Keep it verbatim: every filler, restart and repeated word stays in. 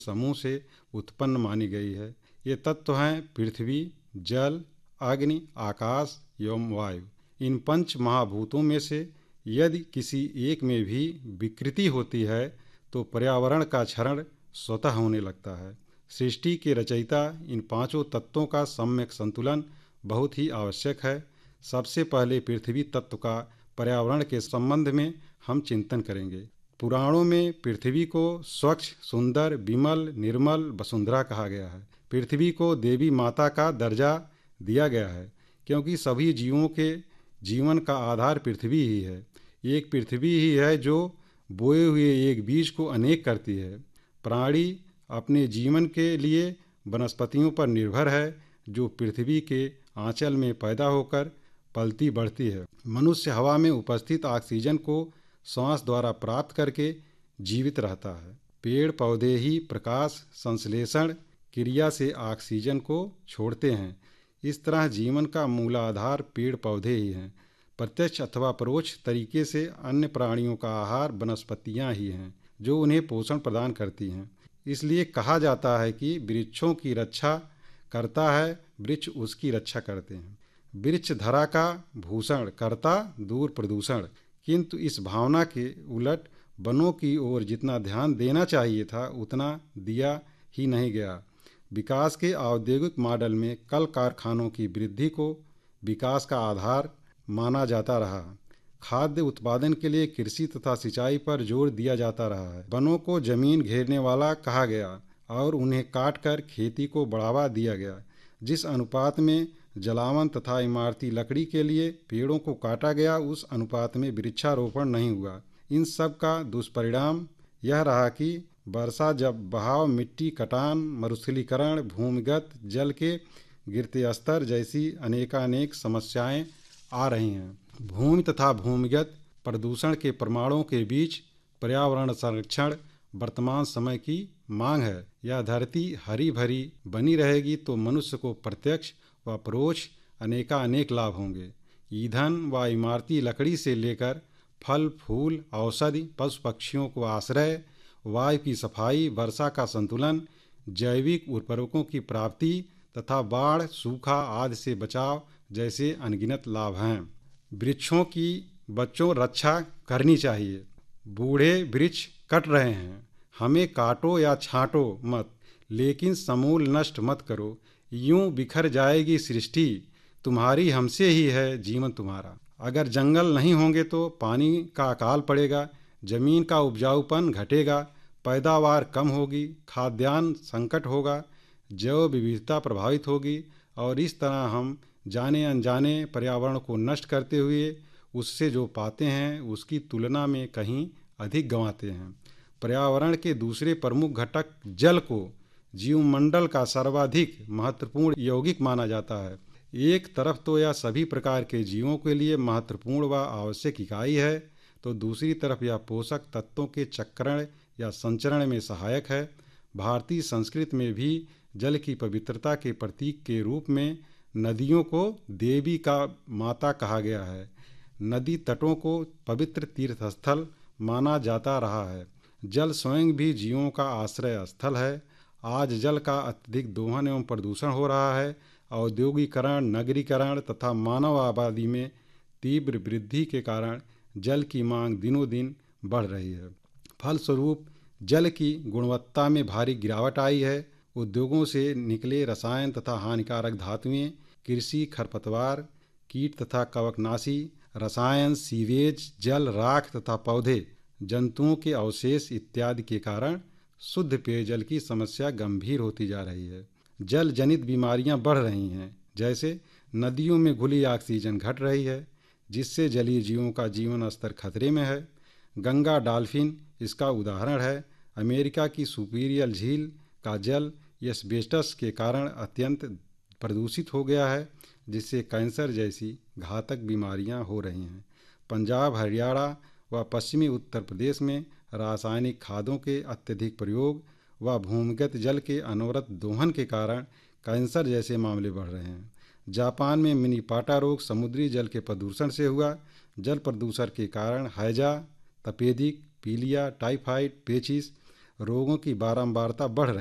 समूह से उत्पन्न मानी गई है। ये तत्व हैं पृथ्वी, जल, अग्नि, आकाश एवं वायु। इन पंच महाभूतों में से यदि किसी एक में भी विकृति होती है तो पर्यावरण का क्षरण स्वतः होने लगता है। सृष्टि के रचयिता इन पांचों तत्वों का सम्यक संतुलन बहुत ही आवश्यक है। सबसे पहले पृथ्वी तत्व का पर्यावरण के संबंध में हम चिंतन करेंगे। पुराणों में पृथ्वी को स्वच्छ, सुंदर, विमल, निर्मल वसुंधरा कहा गया है। पृथ्वी को देवी माता का दर्जा दिया गया है क्योंकि सभी जीवों के जीवन का आधार पृथ्वी ही है। एक पृथ्वी ही है जो बोए हुए एक बीज को अनेक करती है। प्राणी अपने जीवन के लिए वनस्पतियों पर निर्भर है जो पृथ्वी के आंचल में पैदा होकर पलती बढ़ती है। मनुष्य हवा में उपस्थित ऑक्सीजन को श्वास द्वारा प्राप्त करके जीवित रहता है। पेड़ पौधे ही प्रकाश संश्लेषण क्रिया से ऑक्सीजन को छोड़ते हैं। इस तरह जीवन का मूलाधार पेड़ पौधे ही हैं। प्रत्यक्ष अथवा परोक्ष तरीके से अन्य प्राणियों का आहार वनस्पतियां ही हैं जो उन्हें पोषण प्रदान करती हैं। इसलिए कहा जाता है कि वृक्षों की रक्षा करता है, वृक्ष उसकी रक्षा करते हैं। वृक्ष धरा का भूषण करता दूर प्रदूषण। किंतु इस भावना के उलट वनों की ओर जितना ध्यान देना चाहिए था उतना दिया ही नहीं गया। विकास के औद्योगिक मॉडल में कल कारखानों की वृद्धि को विकास का आधार माना जाता रहा। खाद्य उत्पादन के लिए कृषि तथा सिंचाई पर जोर दिया जाता रहा है। वनों को जमीन घेरने वाला कहा गया और उन्हें काटकर खेती को बढ़ावा दिया गया। जिस अनुपात में जलावन तथा इमारती लकड़ी के लिए पेड़ों को काटा गया उस अनुपात में वृक्षारोपण नहीं हुआ। इन सब का दुष्परिणाम यह रहा कि वर्षा जब बहाव, मिट्टी कटान, मरुस्थलीकरण, भूमिगत जल के गिरते स्तर जैसी अनेकानेक समस्याएं आ रही हैं। भूमि तथा भूमिगत प्रदूषण के प्रमाणों के बीच पर्यावरण संरक्षण वर्तमान समय की मांग है। यह धरती हरी भरी बनी रहेगी तो मनुष्य को प्रत्यक्ष व परोक्ष अनेकानेक लाभ होंगे। ईंधन व इमारती लकड़ी से लेकर फल फूल, औषधि, पशु पक्षियों को आश्रय, वायु की सफाई, वर्षा का संतुलन, जैविक उर्वरकों की प्राप्ति तथा बाढ़, सूखा आदि से बचाव जैसे अनगिनत लाभ हैं। वृक्षों की बच्चों रक्षा करनी चाहिए। बूढ़े वृक्ष कट रहे हैं, हमें काटो या छांटो मत, लेकिन समूल नष्ट मत करो। यूं बिखर जाएगी सृष्टि, तुम्हारी हमसे ही है जीवन तुम्हारा। अगर जंगल नहीं होंगे तो पानी का अकाल पड़ेगा, जमीन का उपजाऊपन घटेगा, पैदावार कम होगी, खाद्यान्न संकट होगा, जैव विविधता प्रभावित होगी और इस तरह हम जाने अनजाने पर्यावरण को नष्ट करते हुए उससे जो पाते हैं उसकी तुलना में कहीं अधिक गंवाते हैं। पर्यावरण के दूसरे प्रमुख घटक जल को जीवमंडल का सर्वाधिक महत्वपूर्ण यौगिक माना जाता है। एक तरफ तो यह सभी प्रकार के जीवों के लिए महत्वपूर्ण व आवश्यक इकाई है तो दूसरी तरफ यह पोषक तत्वों के चक्रण या संचरण में सहायक है। भारतीय संस्कृति में भी जल की पवित्रता के प्रतीक के रूप में नदियों को देवी का माता कहा गया है। नदी तटों को पवित्र तीर्थ स्थल माना जाता रहा है। जल स्वयं भी जीवों का आश्रय स्थल है। आज जल का अत्यधिक दोहन एवं प्रदूषण हो रहा है। औद्योगिकरण, नगरीकरण तथा मानव आबादी में तीव्र वृद्धि के कारण जल की मांग दिनों दिन बढ़ रही है। फलस्वरूप जल की गुणवत्ता में भारी गिरावट आई है। उद्योगों से निकले रसायन तथा हानिकारक धातुएं, कृषि खरपतवार, कीट तथा कवकनाशी रसायन, सीवेज, जल, राख तथा पौधे, जंतुओं के अवशेष इत्यादि के कारण शुद्ध पेयजल की समस्या गंभीर होती जा रही है। जल जनित बीमारियां बढ़ रही हैं, जैसे नदियों में घुली ऑक्सीजन घट रही है जिससे जलीय जीवों का जीवन स्तर खतरे में है। गंगा डॉल्फिन इसका उदाहरण है। अमेरिका की सुपीरियल झील का जल एस्बेस्टस के कारण अत्यंत प्रदूषित हो गया है जिससे कैंसर जैसी घातक बीमारियां हो रही हैं। पंजाब, हरियाणा व पश्चिमी उत्तर प्रदेश में रासायनिक खादों के अत्यधिक प्रयोग व भूमिगत जल के अनवरत दोहन के कारण कैंसर जैसे मामले बढ़ रहे हैं। जापान में मिनीपाटा रोग समुद्री जल के प्रदूषण से हुआ। जल प्रदूषण के कारण हैजा, तपेदिक, पीलिया, टाइफाइड, पेचिस रोगों की बारंबारता बढ़ रही